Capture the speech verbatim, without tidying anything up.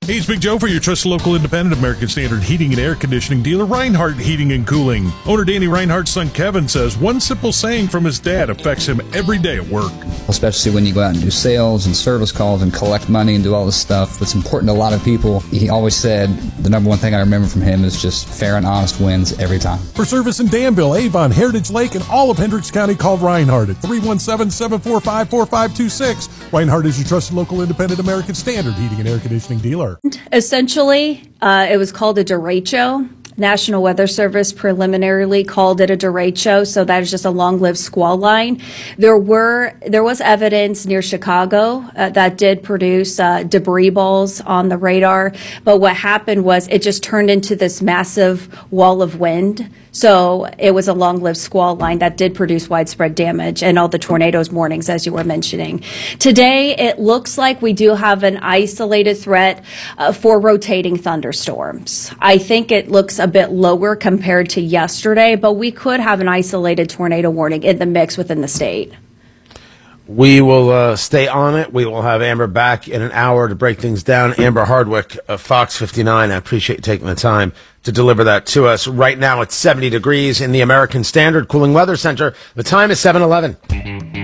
Hey, it's Big Joe for your trusted local independent American Standard heating and air conditioning dealer, Reinhardt Heating and Cooling. Owner Danny Reinhardt's son Kevin says one simple saying from his dad affects him every day at work. Especially when you go out and do sales and service calls and collect money and do all this stuff that's important to a lot of people. He always said the number one thing I remember from him is just fair and honest wins every time. For service in Danville, Avon, Heritage Lake, and all of Hendricks County, call Reinhardt at three one seven, seven four five, four five two six. Reinhardt is your trusted local independent American Standard heating and air conditioning dealer. Essentially, uh, it was called a derecho. National Weather Service preliminarily called it a derecho, so that is just a long-lived squall line. There were there was evidence near Chicago uh, that did produce uh, debris balls on the radar, but what happened was it just turned into this massive wall of wind. So it was a long-lived squall line that did produce widespread damage and all the tornadoes warnings, as you were mentioning. Today, it looks like we do have an isolated threat uh, for rotating thunderstorms. I think it looks a bit lower compared to yesterday, but we could have an isolated tornado warning in the mix within the state. We will uh, stay on it. We will have Amber back in an hour to break things down. Amber Hardwick of Fox fifty-nine, I appreciate you taking the time to deliver that to us. Right now it's seventy degrees in the American Standard Cooling Weather Center. The time is seven eleven.